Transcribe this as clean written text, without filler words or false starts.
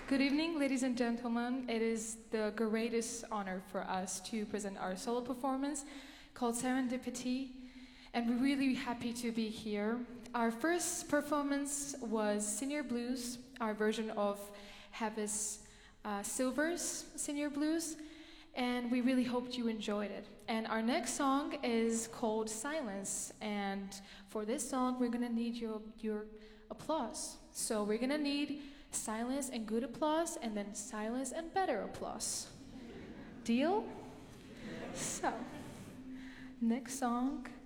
Good evening, ladies and gentlemen. It is the greatest honor for us to present our solo performance called Serendipity, and we're really happy to be here. Our first performance was Senior Blues, our version of Havis Silver's Senior Blues, and we really hoped you enjoyed it. And our next song is called Silence, and for this song, we're gonna need your applause. So we're gonna need silence and good applause, and then silence and better applause. Deal? So, next song.